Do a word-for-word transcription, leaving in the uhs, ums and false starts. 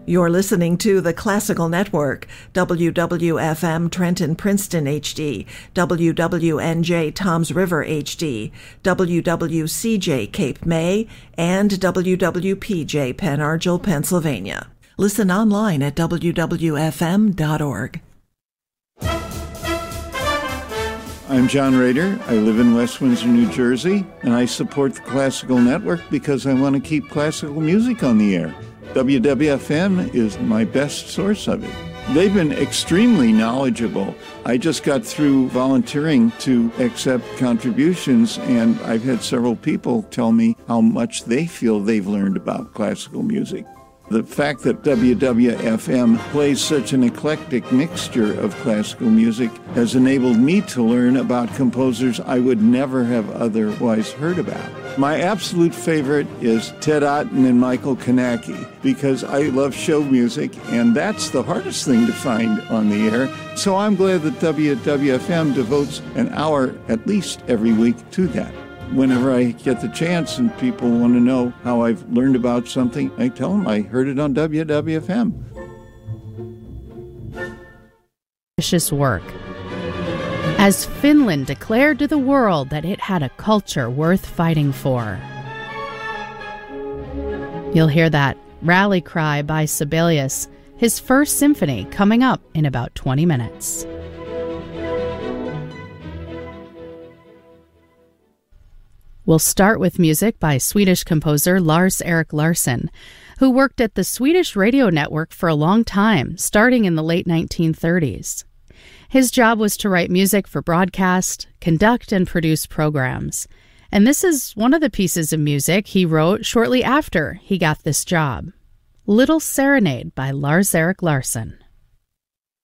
You're listening to the Classical Network, W W F M Trenton Princeton H D, W W N J Toms River H D, W W C J Cape May, and W W P J Pen Argyl, Pennsylvania. Listen online at w w f m dot org. I'm John Rader. I live in West Windsor, New Jersey, and I support the Classical Network because I want to keep classical music on the air. W W F M is my best source of it. They've been extremely knowledgeable. I just got through volunteering to accept contributions, and I've had several people tell me how much they feel they've learned about classical music. The fact that W W F M plays such an eclectic mixture of classical music has enabled me to learn about composers I would never have otherwise heard about. My absolute favorite is Ted Otten and Michael Konecki because I love show music, and that's the hardest thing to find on the air. So I'm glad that W W F M devotes an hour at least every week to that. Whenever I get the chance and people want to know how I've learned about something, I tell them I heard it on W W F M. Vicious work. As Finland declared to the world that it had a culture worth fighting for. You'll hear that rally cry by Sibelius, his first symphony, coming up in about twenty minutes. We'll start with music by Swedish composer Lars-Erik Larsson, who worked at the Swedish radio network for a long time, starting in the late nineteen thirties. His job was to write music for broadcast, conduct and produce programs. And this is one of the pieces of music he wrote shortly after he got this job. Little Serenade by Lars-Erik Larsson.